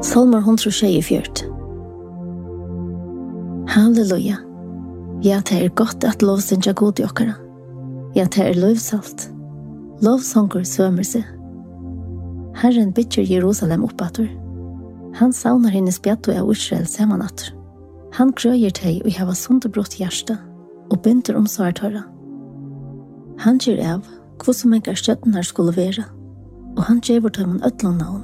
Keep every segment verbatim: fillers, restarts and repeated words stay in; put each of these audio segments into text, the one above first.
Salmar hundra tjejefjört. Halleluja. Ja, det er godt at lovsynja god i okkara. Ja, det er løvsalt. Lovsånger svømmer seg. Herren bytter Jerusalem oppatur. Han saunar henne spjatto av Israel samanatter. Han grøyer teg og hava sunderbrott hjärsta og binder om svartøra. Han gir av hva som engar støtten her skulle være, og han gjever til man ødlån navn.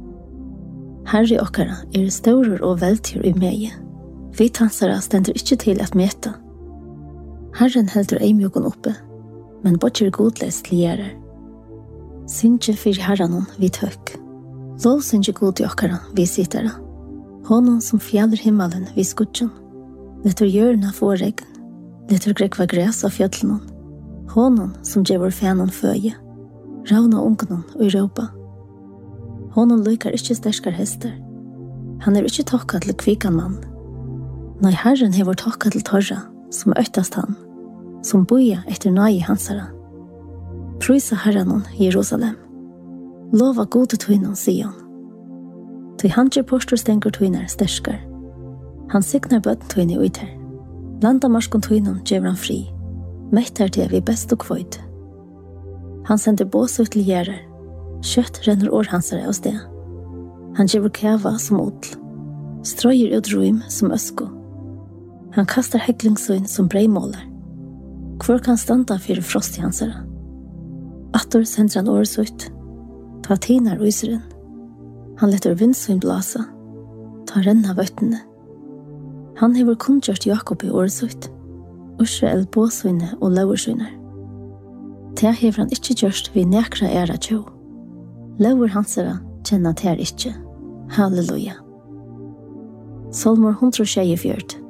Herre okkara er staurer og veltyr i meie. Vi tansara stender ikkje til at meta. Herren heldur eimjogon oppe, men bortjer godleis til gjerer. Synge fyr herranon vi tøk. Lov synge god i okkara vi sittara. Honom som fjaller himmelen vi skudjon. Letter hjørna få regn. Letter grekva græs av fjötlenon. Honom som gjevor fænon føye. Ravna ungnon og i råpa. Honom lykar ikkje sterskar hester. Han er ikkje tokka til kvikan mann. Nei, Herren hever tokka til torra, som øttast han, som boja etter nøye hansara. Prysa Herrenon, Jerusalem. Lova gode tøynon, Sion. Tøy han gjer postur stengur tøynar sterskar. Han signar bøtten tøyni uiter. Landamarskon tøynon gjev han fri. Mettar til vi best og kvøyd. Han sender bås ut til gjerer. Kjøtt renner år hansara av sted. Han gjever kæva som odl. Strøyer ut rym som øsko. Han kastar heglingsøyn som breimålar. Hvor kan standa fyrir frost i hansara? Attor sender han året ut. Ta tinar uiseren. Han letter vindsøyn blasa. Ta renna vøttene. Han hever kundgjørt Jakob i året ut. Israel båsøyne og lauersøyner. Det hever han ikkje gjørst vi nekra æra tjå. Lauer hansara kjenna ter ikkje. Halleluja. Salmor hundra tjejefjört.